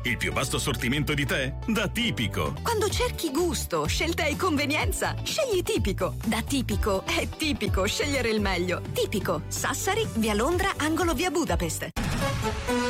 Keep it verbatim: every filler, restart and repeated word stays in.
Il più vasto assortimento di tè? Da Tipico. Quando cerchi gusto, scelta e convenienza, scegli Tipico. Da Tipico è tipico scegliere il meglio. Tipico, Sassari, via Londra, angolo via Budapest.